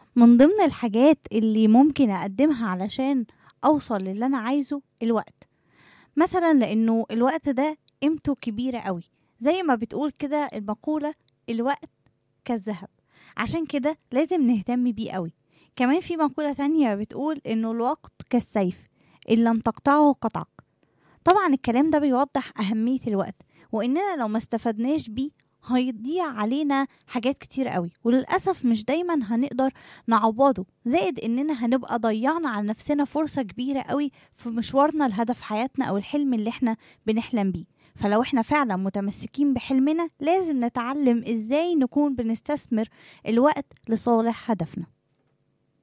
من ضمن الحاجات اللي ممكن أقدمها علشان أوصل للي أنا عايزه الوقت، مثلا لأنه الوقت ده قيمته كبيرة قوي. زي ما بتقول كده المقولة: الوقت كالذهب، عشان كده لازم نهتم بيه قوي. كمان في مقولة تانية بتقول إنه الوقت كالسيف، إن لم تقطعه قطعك. طبعا الكلام ده بيوضح أهمية الوقت، وإننا لو ما استفدناش بيه هيضيع علينا حاجات كتير قوي، وللأسف مش دايما هنقدر نعوضه. زائد إننا هنبقى ضيعنا على نفسنا فرصة كبيرة قوي في مشوارنا لهدف حياتنا أو الحلم اللي احنا بنحلم بيه. فلو احنا فعلا متمسكين بحلمنا لازم نتعلم ازاي نكون بنستثمر الوقت لصالح هدفنا.